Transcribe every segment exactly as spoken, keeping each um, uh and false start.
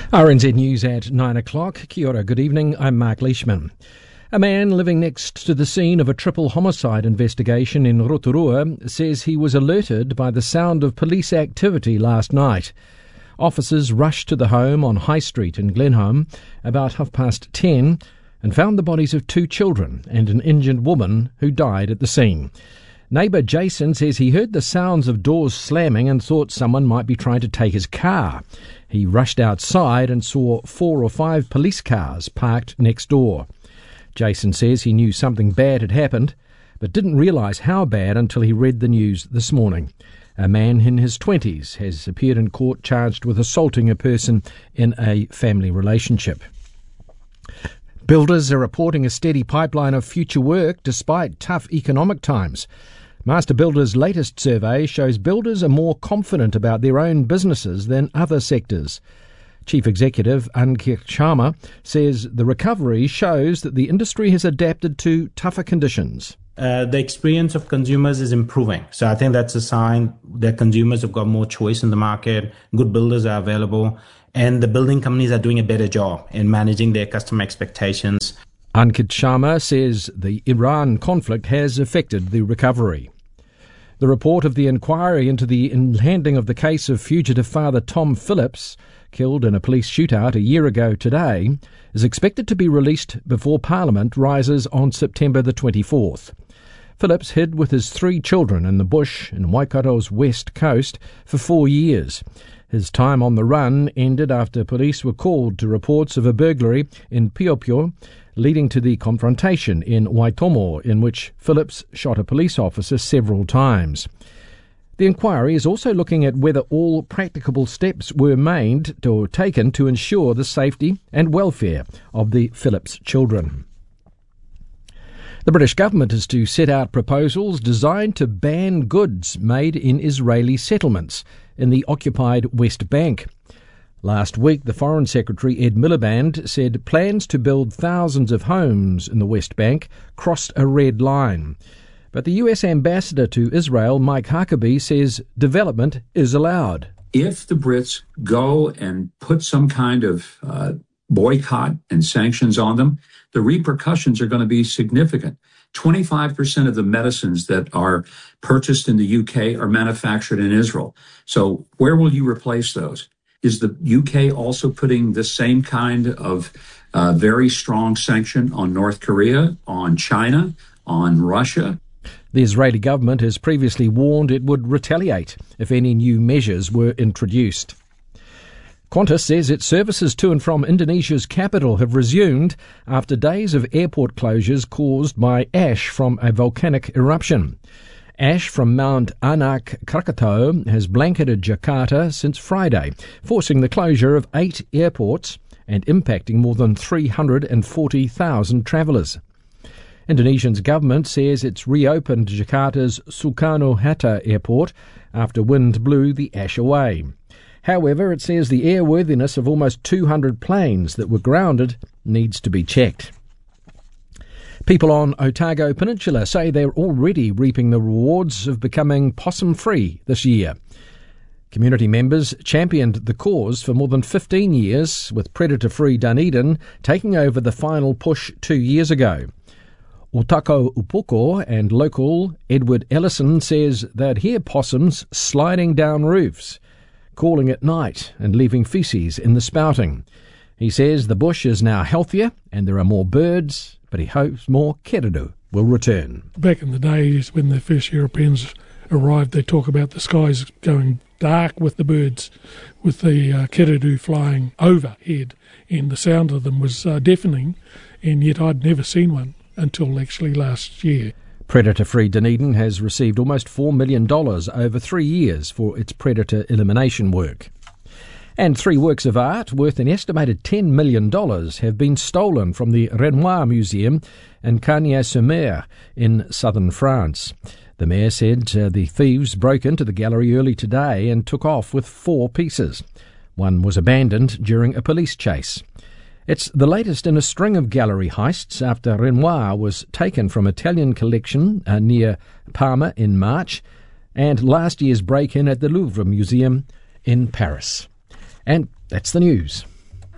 R N Z News at nine o'clock. Kia ora, good evening. I'm Mark Leishman. A man living next to the scene of a triple homicide investigation in Rotorua says he was alerted by the sound of police activity last night. Officers rushed to the home on High Street in Glenholm about half past ten and found the bodies of two children and an injured woman who died at the scene. Neighbour Jason says he heard the sounds of doors slamming and thought someone might be trying to take his car. He rushed outside and saw four or five police cars parked next door. Jason says he knew something bad had happened, but didn't realise how bad until he read the news this morning. A man in his twenties has appeared in court charged with assaulting a person in a family relationship. Builders are reporting a steady pipeline of future work despite tough economic times. Master Builders' latest survey shows builders are more confident about their own businesses than other sectors. Chief Executive Ankit Sharma says the recovery shows that the industry has adapted to tougher conditions. Uh, the experience of consumers is improving. So I think that's a sign that consumers have got more choice in the market, good builders are available, and the building companies are doing a better job in managing their customer expectations. Ankit Sharma says the Iran conflict has affected the recovery. The report of the inquiry into the handling of the case of fugitive father Tom Phillips, killed in a police shootout a year ago today, is expected to be released before Parliament rises on September the twenty-fourth. Phillips hid with his three children in the bush in Waikato's west coast for four years. His time on the run ended after police were called to reports of a burglary in Piopio, leading to the confrontation in Waitomo, in which Phillips shot a police officer several times. The inquiry is also looking at whether all practicable steps were made or taken to ensure the safety and welfare of the Phillips children. The British government is to set out proposals designed to ban goods made in Israeli settlements in the occupied West Bank. Last week, the Foreign Secretary Ed Miliband said plans to build thousands of homes in the West Bank crossed a red line. But the U S ambassador to Israel, Mike Huckabee, says development is allowed. If the Brits go and put some kind of uh, boycott and sanctions on them, the repercussions are going to be significant. twenty-five percent of the medicines that are purchased in the U K are manufactured in Israel. So where will you replace those? Is the U K also putting the same kind of uh, very strong sanction on North Korea, on China, on Russia? The Israeli government has previously warned it would retaliate if any new measures were introduced. Qantas says its services to and from Indonesia's capital have resumed after days of airport closures caused by ash from a volcanic eruption. Ash from Mount Anak Krakatau has blanketed Jakarta since Friday, forcing the closure of eight airports and impacting more than three hundred forty thousand travellers. Indonesia's government says it's reopened Jakarta's Soekarno-Hatta airport after wind blew the ash away. However, it says the airworthiness of almost two hundred planes that were grounded needs to be checked. People on Otago Peninsula say they're already reaping the rewards of becoming possum-free this year. Community members championed the cause for more than fifteen years, with predator-free Dunedin taking over the final push two years ago. Otako Upoko and local Edward Ellison says they'd hear possums sliding down roofs, calling at night and leaving faeces in the spouting. He says the bush is now healthier and there are more birds, but he hopes more keridu will return. Back in the days when the first Europeans arrived, they talk about the skies going dark with the birds, with the uh, keridu flying overhead, and the sound of them was uh, deafening, and yet I'd never seen one until actually last year. Predator-free Dunedin has received almost four million dollars over three years for its predator elimination work. And three works of art worth an estimated ten million dollars have been stolen from the Renoir Museum in Cagnes-sur-Mer in southern France. The mayor said uh, the thieves broke into the gallery early today and took off with four pieces. One was abandoned during a police chase. It's the latest in a string of gallery heists after Renoir was taken from Italian collection uh, near Parma in March, and last year's break-in at the Louvre Museum in Paris. And that's the news.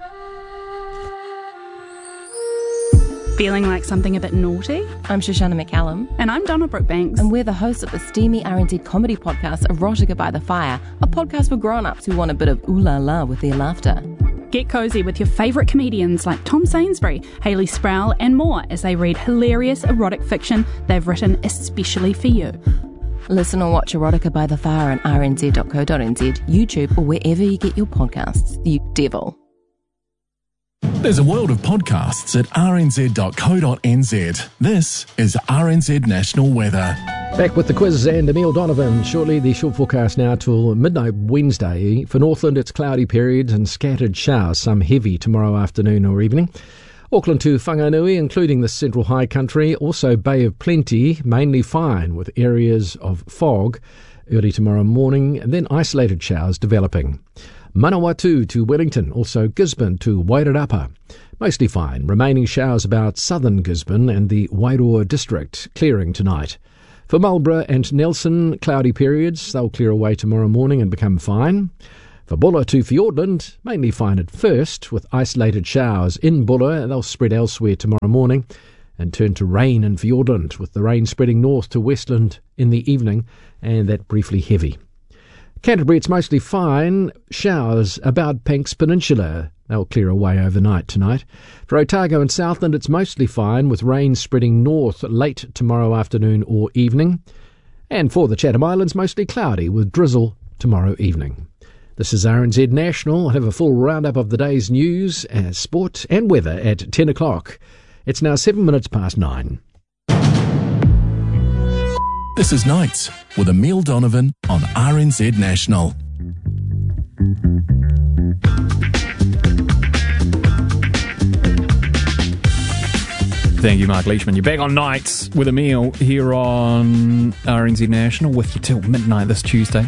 Feeling like something a bit naughty? I'm Shoshana McCallum. And I'm Donna Brookbanks. And we're the hosts of the steamy R N Z comedy podcast Erotica by the Fire, a podcast for grown-ups who want a bit of ooh la la with their laughter. Get cosy with your favourite comedians like Tom Sainsbury, Hayley Sproul and more as they read hilarious erotic fiction they've written especially for you. Listen or watch Erotica by the Fire on r n z dot co dot n z, YouTube or wherever you get your podcasts, you devil. There's a world of podcasts at r n z dot co dot n z. This is R N Z National Weather. Back with the quiz and Emile Donovan. Shortly, the short forecast now till midnight Wednesday. For Northland, it's cloudy periods and scattered showers, some heavy tomorrow afternoon or evening. Auckland to Whanganui, including the Central High Country, also Bay of Plenty, mainly fine with areas of fog early tomorrow morning and then isolated showers developing. Manawatu to Wellington, also Gisborne to Wairarapa. Mostly fine, remaining showers about southern Gisborne and the Wairoa district, clearing tonight. For Marlborough and Nelson, cloudy periods, they'll clear away tomorrow morning and become fine. For Buller to Fiordland, mainly fine at first, with isolated showers in Buller, they'll spread elsewhere tomorrow morning and turn to rain in Fiordland, with the rain spreading north to Westland in the evening, and that briefly heavy. Canterbury, it's mostly fine. Showers about Panks Peninsula. They'll clear away overnight tonight. For Otago and Southland, it's mostly fine, with rain spreading north late tomorrow afternoon or evening. And for the Chatham Islands, mostly cloudy, with drizzle tomorrow evening. This is R N Z National. I'll have a full roundup of the day's news, uh, sport and weather at ten o'clock. It's now seven minutes past nine. This is Nights with Emile Donovan on R N Z National. Thank you, Mark Leishman. You're back on Nights with Emile here on R N Z National with you till midnight this Tuesday.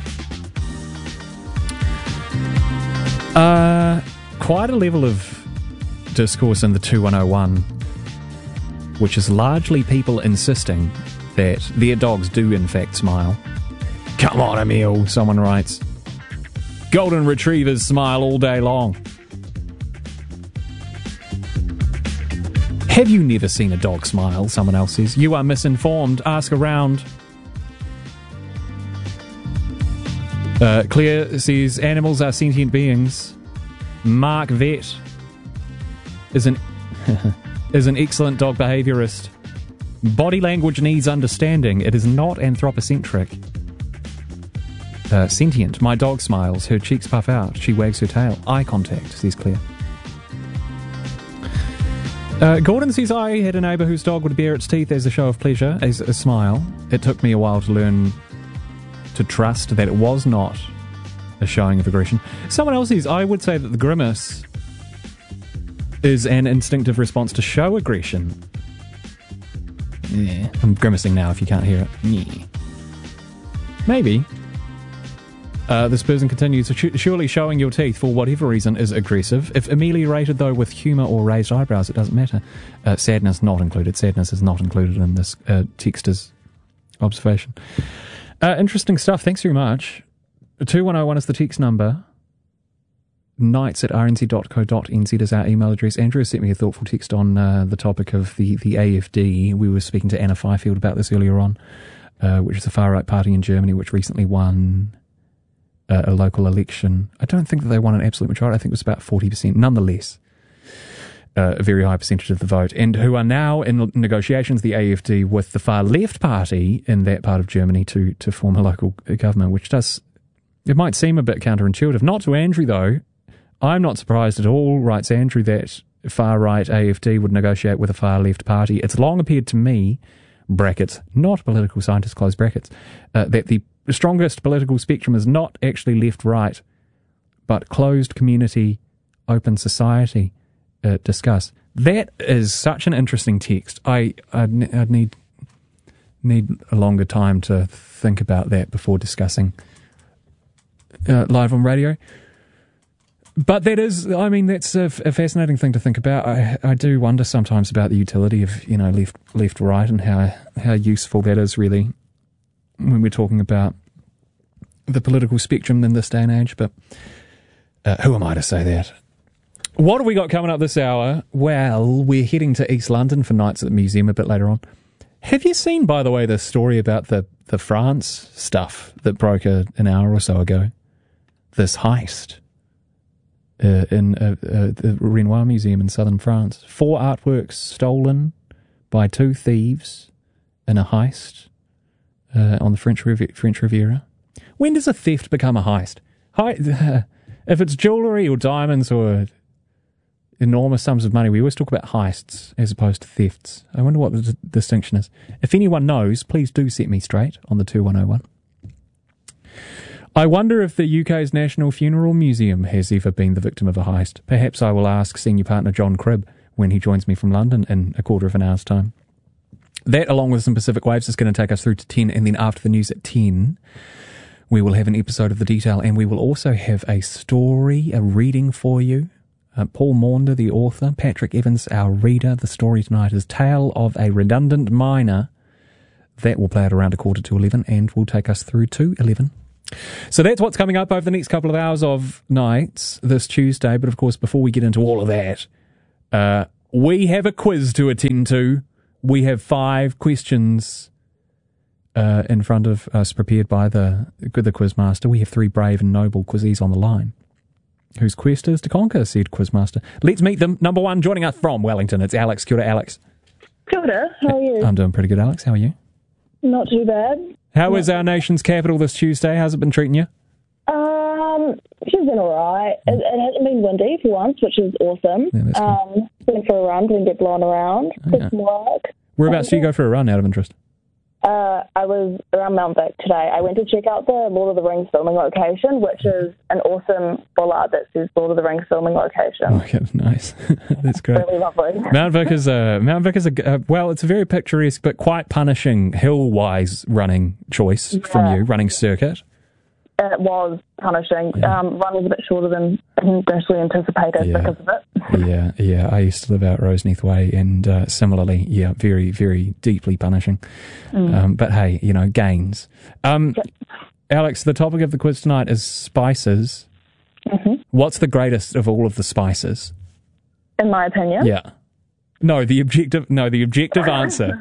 Uh, quite a level of discourse in the two one oh one, which is largely people insisting that their dogs do in fact smile. Come on, Emile, someone writes. Golden retrievers smile all day long. Have you never seen a dog smile? Someone else says. You are misinformed. Ask around. Uh, Claire says animals are sentient beings. Mark Vett is an is an excellent dog behaviourist. Body language needs understanding. It is not anthropocentric. Uh, sentient. My dog smiles. Her cheeks puff out. She wags her tail. Eye contact, says Claire. Uh, Gordon says, I had a neighbour whose dog would bare its teeth as a show of pleasure, as a smile. It took me a while to learn to trust that it was not a showing of aggression. Someone else says, I would say that the grimace is an instinctive response to show aggression. Yeah. I'm grimacing now if you can't hear it. Yeah. Maybe. Uh, this person continues, surely showing your teeth for whatever reason is aggressive. If ameliorated, though, with humour or raised eyebrows, it doesn't matter. Uh, sadness not included. Sadness is not included in this uh, texter's observation. Uh, interesting stuff. Thanks very much. two one oh one is the text number. Nights at r n z dot co dot n z is our email address. Andrew sent me a thoughtful text on uh, the topic of the, the A F D. We were speaking to Anna Fifield about this earlier on, uh, which is a far-right party in Germany which recently won uh, a local election. I don't think that they won an absolute majority. I think it was about forty percent. Nonetheless, uh, a very high percentage of the vote. And who are now in negotiations, the A F D, with the far-left party in that part of Germany to, to form a local government, which does... It might seem a bit counterintuitive. Not to Andrew, though. I'm not surprised at all, writes Andrew, that far-right A F D would negotiate with a far-left party. It's long appeared to me, brackets, not a political scientist, close brackets, uh, that the strongest political spectrum is not actually left-right, but closed community, open society. Uh, discuss. That is such an interesting text. I I'd, I'd need need a longer time to think about that before discussing uh, live on radio. But that is, I mean, that's a, a fascinating thing to think about. I I do wonder sometimes about the utility of, you know, left left right and how how useful that is really when we're talking about the political spectrum in this day and age. But uh, who am I to say that? What have we got coming up this hour? Well, we're heading to East London for Nights at the Museum a bit later on. Have you seen, by the way, the story about the, the France stuff that broke a, an hour or so ago? This heist uh, in uh, uh, the Renoir Museum in southern France. Four artworks stolen by two thieves in a heist uh, on the French, Riv- French Riviera. When does a theft become a heist? Hi- if it's jewellery or diamonds or enormous sums of money, we always talk about heists as opposed to thefts. I wonder what the d- distinction is. If anyone knows, please do set me straight on the two one oh one. I wonder if the U K's National Funeral Museum has ever been the victim of a heist. Perhaps I will ask senior partner John Cribb when he joins me from London in a quarter of an hour's time. That, along with some Pacific Waves, is going to take us through to ten, and then after the news at ten, we will have an episode of The Detail, and we will also have a story, a reading for you. Uh, Paul Maunder, the author, Patrick Evans, our reader. The story tonight is Tale of a Redundant Miner. That will play at around a quarter to eleven and will take us through to eleven. So that's what's coming up over the next couple of hours of nights this Tuesday. But of course, before we get into all of that, uh, we have a quiz to attend to. We have five questions uh, in front of us prepared by the, the Quizmaster. We have three brave and noble quizzes on the line. Whose quest is to conquer, said Quizmaster. Let's meet them. Number one, joining us from Wellington, it's Alex. Kia ora, Alex. Kia ora, how are you? I'm doing pretty good, Alex. How are you? Not too bad. How Not is our nation's capital this Tuesday? How's it been treating you? Um, she's been alright. It, it hasn't been windy for once, which is awesome. Yeah, that's um, went for a run, didn't get blown around. Oh, Did yeah. some work. Whereabouts do you go for a run, out of interest? Uh, I was around Mount Vic today. I went to check out the Lord of the Rings filming location, which is an awesome bollard that says Lord of the Rings filming location. Okay, nice. That's great. Really lovely. Mount Vic is a Mount Vic is a uh, well, it's a very picturesque but quite punishing hill-wise running choice Yeah. from you, running circuit. It was punishing. Yeah. Um, run was a bit shorter than initially anticipated Yeah. because of it. Yeah, yeah. I used to live out Roseneath Way, and uh, similarly, yeah, very, very deeply punishing. Mm. Um, but hey, you know, gains. Um, Alex, the topic of the quiz tonight is spices. Mm-hmm. What's the greatest of all of the spices? In my opinion. Yeah. No, the objective. No, the objective answer.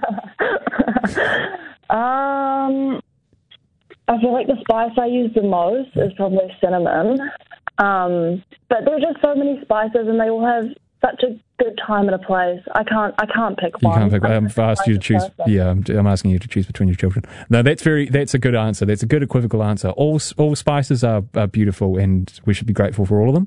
um, I feel like the spice I use the most is probably cinnamon. Um, but there are just so many spices, and they all have such a good time and a place. I can't. I can't pick You one. can't pick. I'm I've asked you to choose. person. Yeah, I'm, I'm asking you to choose between your children. No, that's very. That's a good answer. That's a good equivocal answer. All all spices are, are beautiful, and we should be grateful for all of them.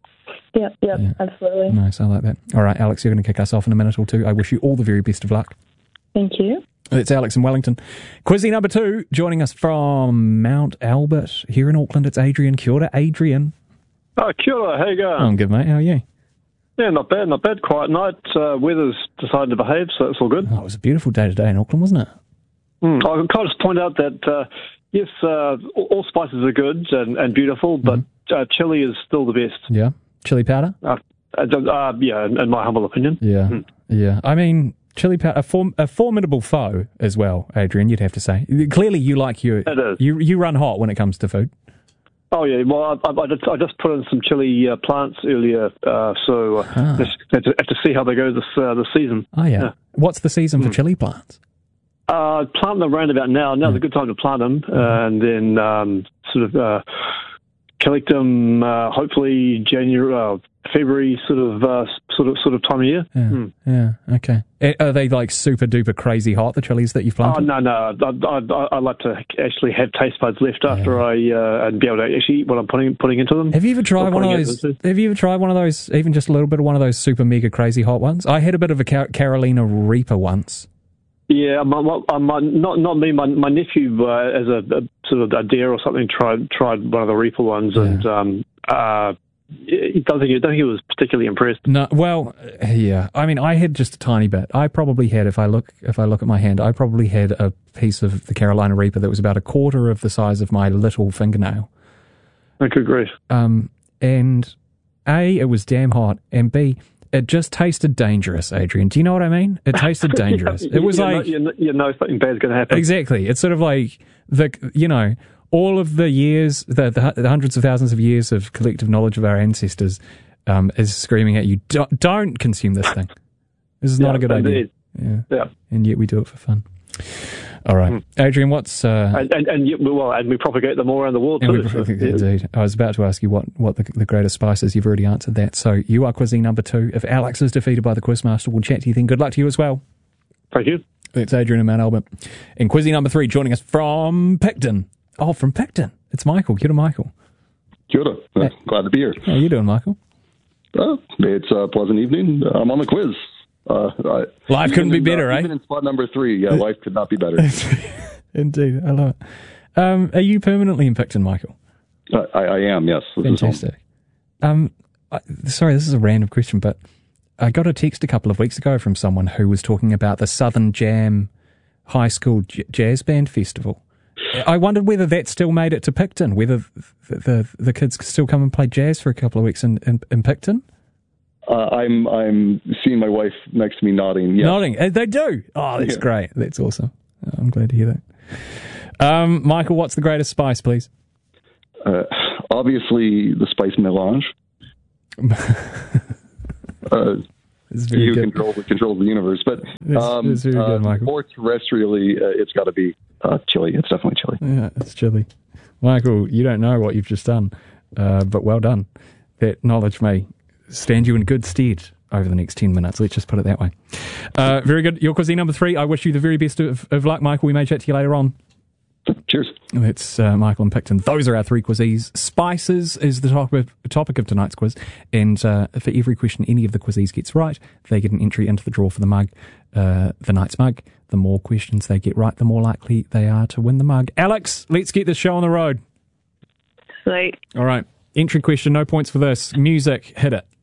Yep. Yep. Yeah. Absolutely. Nice. I like that. All right, Alex, you're going to kick us off in a minute or two. I wish you all the very best of luck. Thank you. It's Alex in Wellington. Quizzy number two, joining us from Mount Albert here in Auckland. It's Adrian. Kia ora, Adrian. Oh, kia ora, how you going? I'm good, mate. How are you? Yeah, not bad, not bad. Quiet night. Uh, weather's decided to behave, so it's all good. Oh, it was a beautiful day today in Auckland, wasn't it? Mm, I can kind of just point out that, uh, yes, uh, all, all spices are good and, and beautiful, but uh, chili is still the best. Yeah. Chili powder? Uh, uh, uh, yeah, in, in my humble opinion. Yeah. Mm. Yeah. I mean, chili powder, a, form, a formidable foe as well, Adrian, you'd have to say. Clearly you like your... It is. You, you run hot when it comes to food. Oh, yeah, well, I, I, I, just, I just put in some chili uh, plants earlier, uh, so uh, Ah. just have to, have to see how they go this uh, this season. Oh, yeah. Yeah. What's the season for Mm. chili plants? Uh, plant them around about now. Now's a good time to plant them, uh, and then um, sort of uh, collect them. Uh, hopefully, January, uh, February, sort of, uh, sort of, sort of time of year. Yeah. Hmm. Yeah. Okay. Eh, Are they like super duper crazy hot, the chilies that you've Oh planted? no, no! I, I, I like to actually have taste buds left after I uh, and be able to actually eat what I'm putting putting into them. Have you ever tried Or one of putting it those? into- Have you ever tried one of those? Even just a little bit of one of those super mega crazy hot ones. I had a bit of a Car- Carolina Reaper once. Yeah, my, my, my, not not me. My my nephew, uh, as a, a sort of a dare or something, tried tried one of the Reaper ones, Yeah. and um, uh, he don't think he don't think he was particularly impressed. No, well, uh, yeah. I mean, I had just a tiny bit. I probably had, if I look, if I look at my hand, I probably had a piece of the Carolina Reaper that was about a quarter of the size of my little fingernail. Oh, good grief! Um, and A, it was damn hot, and B, it just tasted dangerous, Adrian. Do you know what I mean? It tasted dangerous. you, It was you like... know, you, know, you know something bad's going to happen. Exactly. It's sort of like, the you know, all of the years, the, the, the hundreds of thousands of years of collective knowledge of our ancestors um, is screaming at you, don't, don't consume this thing. This is yeah, not a good indeed. idea. Yeah. yeah. And yet we do it for fun. All right. Mm. Adrian, what's... Uh, and, and, and, you, well, and we propagate them all around the world, and too. We, so, indeed. I was about to ask you what, what the, the greatest spice is. You've already answered that. So you are quizzing number two. If Alex is defeated by the Quizmaster, we'll chat to you then. Good luck to you as well. Thank you. It's Adrian and Mount Albert. In quizzing number three, joining us from Picton. Oh, from Picton. It's Michael. Kia ora, Michael. Kia ora. Uh, hey. Glad to be here. How are you doing, Michael? Uh, it's a pleasant evening. I'm on the quiz. Uh, I, life couldn't be better, uh, eh? Even in spot number three, yeah, life could not be better. Indeed, I love it. Um, are you permanently in Picton, Michael? Uh, I, I am, yes. This Fantastic. Um, I, sorry, this is a random question, but I got a text a couple of weeks ago from someone who was talking about the Southern Jam High School J- Jazz Band Festival. I wondered whether that still made it to Picton, whether the the, the kids could still come and play jazz for a couple of weeks in, in, in Picton. Uh, I'm I'm seeing my wife next to me nodding. Yes. Nodding. They do. Oh, that's yeah. great. That's awesome. I'm glad to hear that. Um, Michael, what's the greatest spice, please? Uh, obviously, the spice melange. uh, you good. control controls the universe, but um, it's, it's very good, uh, Michael. More terrestrially, uh, it's got to be uh, chili. It's definitely chili. Yeah, it's chili. Michael, you don't know what you've just done, uh, but well done. That knowledge may stand you in good stead over the next ten minutes. Let's just put it that way. Uh, very good. Your quiz number three. I wish you the very best of, of luck, Michael. We may chat to you later on. Cheers. That's uh, Michael and Picton. Those are our three quizzes. Spices is the topic of, topic of tonight's quiz. And uh, for every question any of the quizzes gets right, they get an entry into the draw for the mug, uh, the night's mug. The more questions they get right, the more likely they are to win the mug. Alex, let's get this show on the road. Sweet. All right. Entry question, no points for this. Music, hit it.